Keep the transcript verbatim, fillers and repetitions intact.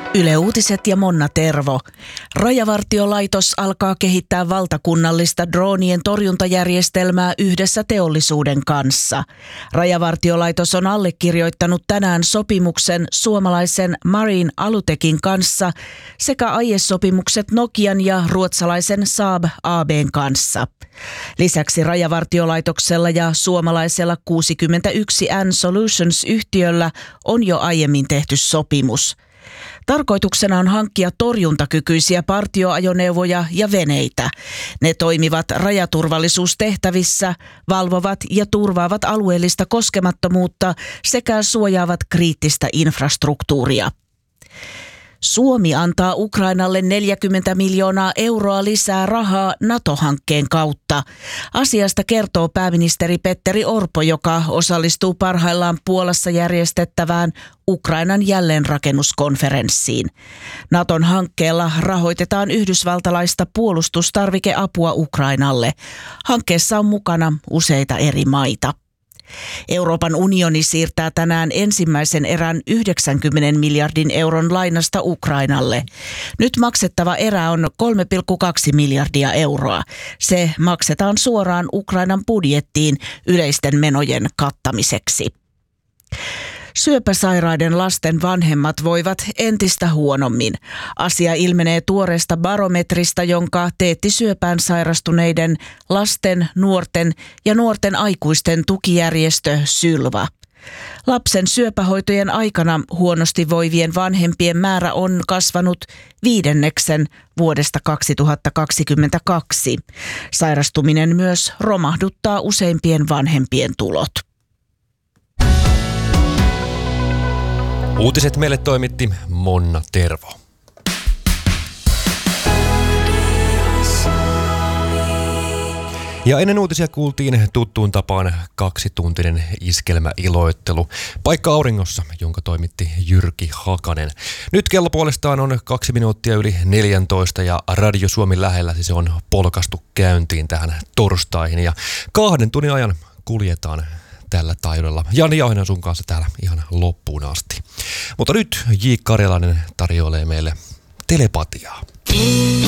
Yle Uutiset ja Monna Tervo. Rajavartiolaitos alkaa kehittää valtakunnallista droonien torjuntajärjestelmää yhdessä teollisuuden kanssa. Rajavartiolaitos on allekirjoittanut tänään sopimuksen suomalaisen Marine Alutekin kanssa sekä aiesopimukset Nokian ja ruotsalaisen Saab A B:n kanssa. Lisäksi Rajavartiolaitoksella ja suomalaisella kuusikymmentäyksi N Solutions-yhtiöllä on jo aiemmin tehty sopimus. Tarkoituksena on hankkia torjuntakykyisiä partioajoneuvoja ja veneitä. Ne toimivat rajaturvallisuustehtävissä, valvovat ja turvaavat alueellista koskemattomuutta sekä suojaavat kriittistä infrastruktuuria. Suomi antaa Ukrainalle neljäkymmentä miljoonaa euroa lisää rahaa NATO-hankkeen kautta. Asiasta kertoo pääministeri Petteri Orpo, joka osallistuu parhaillaan Puolassa järjestettävään Ukrainan jälleenrakennuskonferenssiin. Naton hankkeella rahoitetaan yhdysvaltalaista puolustustarvikeapua Ukrainalle. Hankkeessa on mukana useita eri maita. Euroopan unioni siirtää tänään ensimmäisen erän yhdeksänkymmentä miljardin euron lainasta Ukrainalle. Nyt maksettava erä on kolme pilkku kaksi miljardia euroa. Se maksetaan suoraan Ukrainan budjettiin yleisten menojen kattamiseksi. Syöpäsairaiden lasten vanhemmat voivat entistä huonommin. Asia ilmenee tuoreesta barometrista, jonka teetti syöpään sairastuneiden lasten, nuorten ja nuorten aikuisten tukijärjestö Sylva. Lapsen syöpähoitojen aikana huonosti voivien vanhempien määrä on kasvanut viidenneksen vuodesta kaksituhattakaksikymmentäkaksi. Sairastuminen myös romahduttaa useimpien vanhempien tulot. Uutiset meille toimitti Monna Tervo. Ja ennen uutisia kuultiin tuttuun tapaan kaksituntinen iskelmäiloittelu. Paikka auringossa, jonka toimitti Jyrki Hakanen. Nyt kello puolestaan on kaksi minuuttia yli neljäntoista ja Radio Suomi lähellä se on polkastu käyntiin tähän torstaihin. Ja kahden tunnin ajan kuljetaan tällä taidolla. Jani Jauhinen sun kanssa täällä ihan loppuun asti. Mutta nyt J. Karjalainen tarjoilee meille telepatiaa.